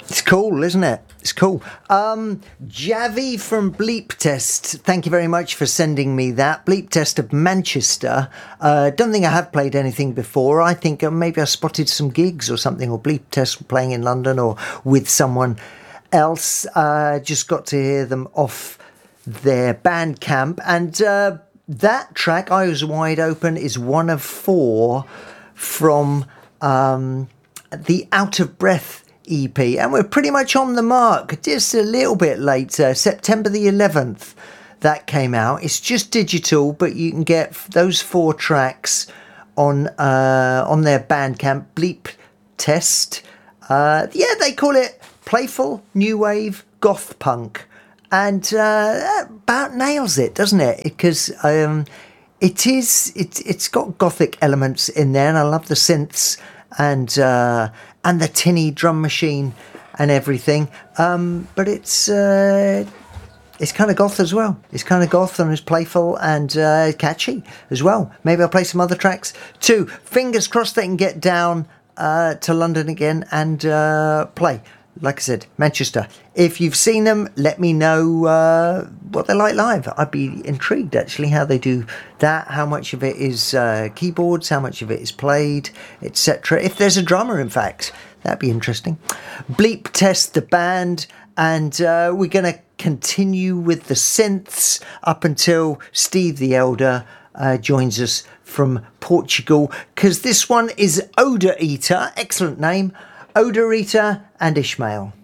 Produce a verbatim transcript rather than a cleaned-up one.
It's cool, isn't it? It's cool. Um, Javi from Bleep Test, thank you very much for sending me that. Bleep Test of Manchester. Uh, don't think I have played anything before. I think uh, maybe I spotted some gigs or something, or Bleep Test playing in London or with someone else. Uh, just got to hear them off their Bandcamp. And uh, that track, Eyes Wide Open, is one of four from um, the Out of Breath E P, and we're pretty much on the mark, just a little bit later. September the eleventh that came out. It's just digital, but you can get those four tracks on uh on their Bandcamp. Bleep Test, uh yeah, they call it playful new wave goth punk, and uh that about nails it, doesn't it? Because um it is it, it's got gothic elements in there, and I love the synths and uh and the tinny drum machine and everything, um, but it's uh, it's kind of goth as well. It's kind of goth and it's playful and uh, catchy as well. Maybe I'll play some other tracks too. Fingers crossed they can get down uh, to London again and uh, play. Like I said, Manchester. If you've seen them, let me know uh, what they're like live. I'd be intrigued, actually, how they do that, how much of it is uh, keyboards, how much of it is played, et cetera. If there's a drummer, in fact, that'd be interesting. Bleep Test, the band, and uh, we're going to continue with the synths up until Steve the Elder uh, joins us from Portugal, because this one is Odor Eater, excellent name, Odor Eater and Ishmael.